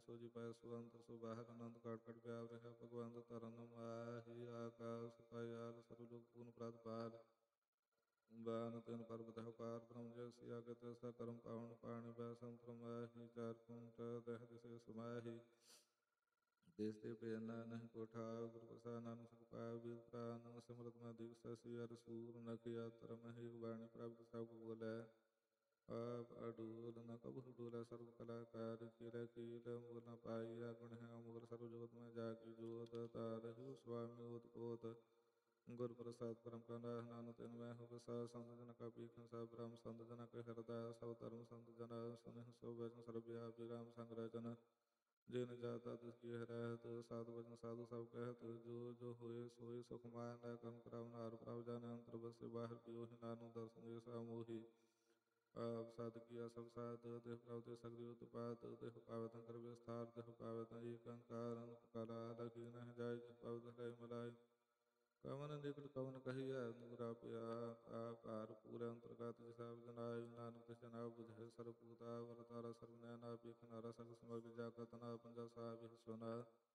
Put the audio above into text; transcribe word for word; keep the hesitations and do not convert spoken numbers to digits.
ਸੋ ਜੀ ਪੈ ਸੋ ਅੰਤਰ ਸੋ ਬਾਹਰ ਆਨੰਦ ਕਾਟ ਕਾਟ ਪਿਆਵ ਰਿਹਾ ਭਗਵੰਤ ਧਰਨ ਮਾਹੀ ਆਕਾਸ ਪਾਇਆਲ ਸਰਬ ਲੋਕ ਪੂਰਨ ਪ੍ਰਦ ਪਾਰ ਬਾਨ ਤਿਨ ਪਰਬਤ ਹਕਾਰ ਬ੍ਰਹਮ ਜੈਸੀ ਆਗੇ ਤੈਸਾ ਕਰਮ ਪਾਵਨ ਪਾਣੀ ਬੈ ਸੰਤਰ ਮਾਹੀ ਚਾਰ ਕੁੰਟ ਦਹ ਦਿਸੇ ਸਮਾਹੀ ਦੇਸ ਦੇ ਪਿਆਨਾ ਨਹੀਂ ਕੋਠਾ ਗੁਰ ਪ੍ਰਸਾਦ ਨਾਨਕ ਸੁਖ ਪਾਇਆ ਵੀਰ ਪ੍ਰਾਨ ਸਿਮਰਤ ਮੈਂ ਦੀਪ ਸਸੀ ਅਰ ਸੂਰ ਨਖਿਆ ਧਰਮ ਹੀ ਬਾਣੀ ਪ੍ਰਾਪਤ ਸਭ ਕੋ ਬੋਲੇ ਆਪ ਅਡੂਲ ਨ ਕਬਹੁ ਡੂਲੈ ਸਰਬ ਕਲਾਕਾਰ ਕੀਰੈ ਕੀਲ ਮੁਗਲ ਨ ਪਾਈਆ ਗੁਣ ਹੈ ਮੁਗਲ ਸਰਬ ਜੋਤ ਮੈਂ ਜਾ ਕੀ ਜੋਤ ਤਾਰਹਿ ਸੁਆਮੀ ਓਤ ਪੋਤ ਗੁਰ ਪ੍ਰਸਾਦ ਪਰਮ ਕੰਡਾ ਨਾਨਕ ਤਿਨ ਮੈਂ ਹੋ ਵਸਾ ਸੰਤ ਜਨ ਕਾ ਪੀਖਣ ਸਭ ਬ੍ਰਹਮ ਸੰਤ ਜਨ ਕੇ ਹਿਰਦੈ ਸਭ ਧਰਮ ਸੰਤ ਜਨ ਸੁਨਿ ਸੋ ਵਚਨ ਸਰਬ ਵਿਆਪੀ ਰਾਮ ਸੰਗ ਰਚਨ ਜਿਨ ਜਾਤਾ ਤਿਸ ਕੀ ਰਹਿਤ ਸਾਧੂ ਵਚਨ ਸਾਧੂ ਸਭ ਕਹਿਤ ਜੋ ਜੋ ਹੋਏ ਸੋਏ ਸੁਖ ਮਾਨ ਲੈ ਕਰਮ ਕਰਾਵ ਨਾਰ ਪ੍ਰਭ ਜਨ ਅੰਤਰ ਬਸੇ ਬਾਹਰ ਕੀ ਉਹੀ ਨਾਨਕ ਦਰਸ਼ਨ ਦੇ ਸਾ ਮੋਹੀ ਆਪ ਸਤ ਕੀਆ ਸਭ ਸਾਧ ਦੇਹ ਪ੍ਰਭ ਤੇ ਸਗਲੀ ਉਤਪਾਤ ਦੇਹ ਪਾਵਤ ਕਰ ਵਿਸਥਾਰ ਦੇਹ ਪਾਵਤ ਏਕ ਅੰਕਾਰ ਅਨੁਪ ਕਲਾ ਲਖੀ ਨਹਿ ਜਾਇ ਜਿ ਪਵਤ ਲੈ ਮਲਾਇ ਕਵਨ ਨਿਕਟ ਕਵਨ ਕਹੀਐ ਨੂਰਾ ਪਿਆ ਆਕਾਰ ਪੂਰੇ ਅੰਤਰਗਤ ਜਿ ਸਭ ਜਨਾਇ ਨਾਨਕ ਤਿਸ ਜਨਾ ਬੁਝੈ ਸਰਬ ਭੂਤਾ ਵਰਤਾਰਾ ਸਰਬ ਨੈਣਾ ਪੀਖ ਨਾਰਾ ਸਗ ਸਮਗ ਜਾ ਕਤਨਾ ਪੰਜਾ ਸਾਹਿਬ ਸੁਨਾ